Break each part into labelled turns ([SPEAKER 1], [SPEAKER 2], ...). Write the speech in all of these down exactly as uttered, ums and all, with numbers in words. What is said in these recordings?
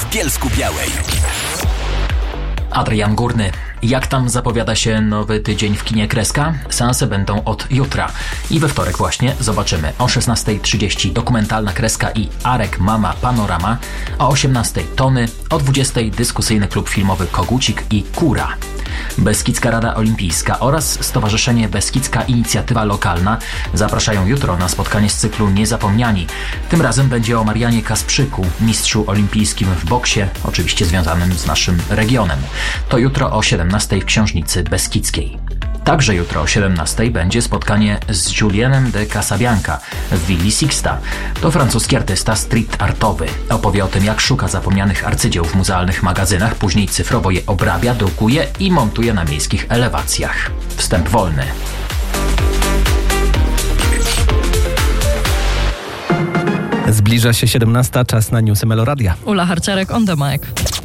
[SPEAKER 1] w Bielsku-Białej.
[SPEAKER 2] Adrian Górny. Jak tam zapowiada się nowy tydzień w kinie Kreska? Seanse będą od jutra. I we wtorek właśnie zobaczymy o szesnasta trzydzieści dokumentalna Kreska i Arek Mama Panorama, o osiemnasta Tony, o dwudziesta dyskusyjny klub filmowy Kogucik i Kura. Beskidzka Rada Olimpijska oraz Stowarzyszenie Beskidzka Inicjatywa Lokalna zapraszają jutro na spotkanie z cyklu Niezapomniani. Tym razem będzie o Marianie Kasprzyku, mistrzu olimpijskim w boksie, oczywiście związanym z naszym regionem. To jutro o siedemnastej w Książnicy Beskidzkiej. Także jutro o siedemnastej będzie spotkanie z Julienem de Casabianca w willi Sixta. To francuski artysta street artowy. Opowie o tym, jak szuka zapomnianych arcydzieł w muzealnych magazynach, później cyfrowo je obrabia, drukuje i montuje na miejskich elewacjach. Wstęp wolny.
[SPEAKER 3] Zbliża się siedemnasta, czas na newsy Meloradia.
[SPEAKER 4] Ula Harciarek on the mic.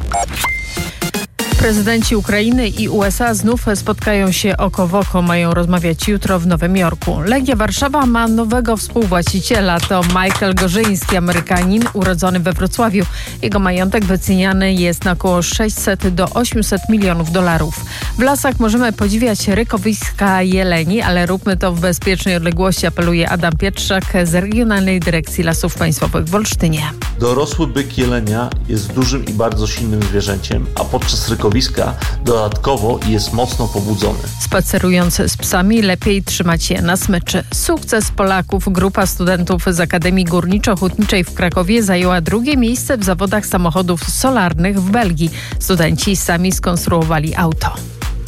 [SPEAKER 5] Prezydenci Ukrainy i U S A znów spotkają się oko w oko. Mają rozmawiać jutro w Nowym Jorku. Legia Warszawa ma nowego współwłaściciela. To Michael Gorzyński, Amerykanin urodzony we Wrocławiu. Jego majątek wyceniany jest na około sześćset do ośmiuset milionów dolarów. W lasach możemy podziwiać rykowiska jeleni, ale róbmy to w bezpiecznej odległości, apeluje Adam Pietrzak z Regionalnej Dyrekcji Lasów Państwowych w Olsztynie.
[SPEAKER 6] Dorosły byk jelenia jest dużym i bardzo silnym zwierzęciem, a podczas rykowiska dodatkowo jest mocno pobudzony.
[SPEAKER 5] Spacerując z psami lepiej trzymać je na smyczy. Sukces Polaków. Grupa studentów z Akademii Górniczo-Hutniczej w Krakowie zajęła drugie miejsce w zawodach samochodów solarnych w Belgii. Studenci sami skonstruowali auto.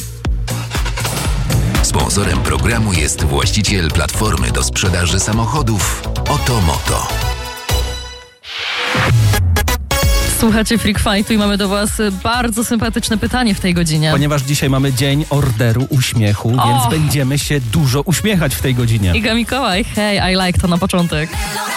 [SPEAKER 1] Sponsorem programu jest właściciel platformy do sprzedaży samochodów Otomoto.
[SPEAKER 4] Słuchacie Freak Fightu i mamy do was bardzo sympatyczne pytanie w tej godzinie.
[SPEAKER 3] Ponieważ dzisiaj mamy dzień orderu uśmiechu,
[SPEAKER 4] O!
[SPEAKER 3] więc będziemy się dużo uśmiechać w tej godzinie.
[SPEAKER 4] Iga Mikołaj, hej, I like to na początek.